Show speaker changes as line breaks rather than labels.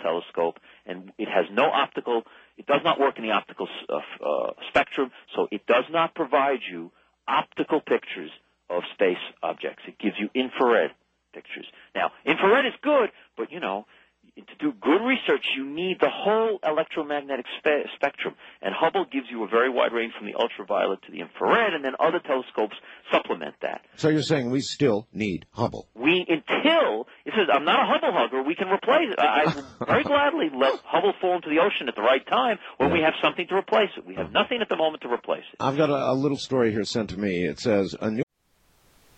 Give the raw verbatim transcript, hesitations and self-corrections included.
telescope, and it has no optical, it does not work in the optical uh, uh, spectrum, so it does not provide you optical pictures of space objects. It gives you infrared pictures. Now, infrared is good, but, you know, to do good research, you need the whole electromagnetic spe- spectrum. And Hubble gives you a very wide range from the ultraviolet to the infrared, and then other telescopes supplement that.
So you're saying we still need Hubble?
We, until, it says, I'm not a Hubble hugger, we can replace it. I, I will very gladly let Hubble fall into the ocean at the right time when yeah. we have something to replace it. We have nothing at the moment to replace it.
I've got a, a little story here sent to me. It says, a new